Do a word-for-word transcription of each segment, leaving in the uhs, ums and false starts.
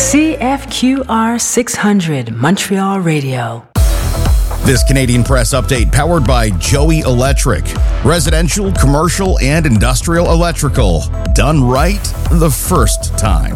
C F Q R six hundred Montreal Radio. This Canadian Press update powered by Joey Electric. Residential, commercial, and industrial electrical. Done right the first time.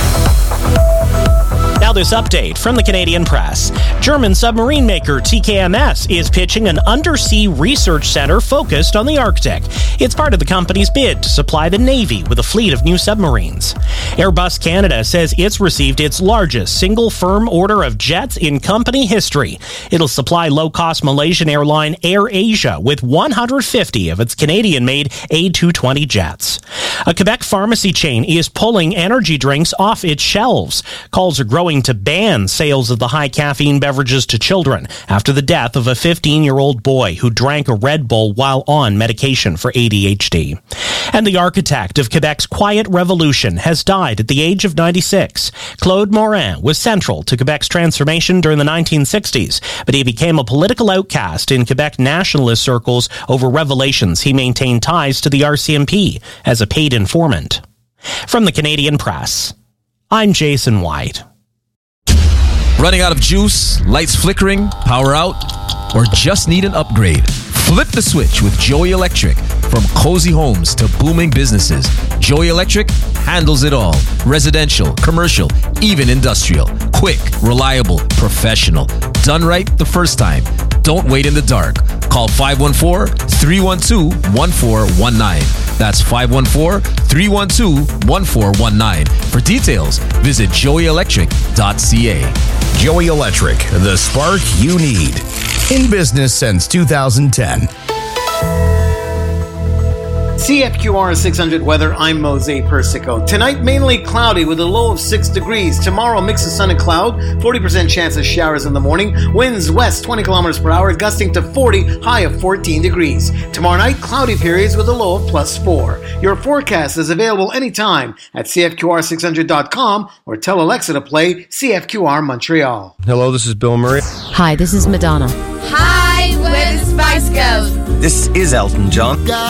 Now this update from the Canadian Press. German submarine maker T K M S is pitching an undersea research center focused on the Arctic. It's part of the company's bid to supply the Navy with a fleet of new submarines. Airbus Canada says it's received its largest single firm order of jets in company history. It'll supply low-cost Malaysian airline Air Asia with one hundred fifty of its Canadian-made A two twenty jets. A Quebec pharmacy chain is pulling energy drinks off its shelves. Calls are growing to ban sales of the high caffeine beverages to children after the death of a fifteen-year-old boy who drank a Red Bull while on medication for A D H D. And the architect of Quebec's quiet revolution has died at the age of ninety-six. Claude Morin was central to Quebec's transformation during the nineteen sixties, but he became a political outcast in Quebec nationalist circles over revelations he maintained ties to the R C M P as a paid informant. From the Canadian Press, I'm Jason White. Running out of juice, lights flickering, power out, or just need an upgrade? Flip the switch with Joey Electric. From cozy homes to booming businesses, Joey Electric handles it all. Residential, commercial, even industrial. Quick, reliable, professional. Done right the first time. Don't wait in the dark. Call five one four, three one two, one four one nine. That's five one four, three one two, one four one nine. For details, visit joey electric dot c a. Joey Electric, the spark you need. In business since two thousand ten. C F Q R six hundred weather, I'm Mose Persico. Tonight, mainly cloudy with a low of six degrees. Tomorrow, mix of sun and cloud, forty percent chance of showers in the morning. Winds west twenty kilometers per hour, gusting to forty, high of fourteen degrees. Tomorrow night, cloudy periods with a low of plus four. Your forecast is available anytime at C F Q R six hundred dot com or tell Alexa to play C F Q R Montreal. Hello, this is Bill Murray. Hi, this is Madonna. Hi, we're the Spice Girls. This is Elton John.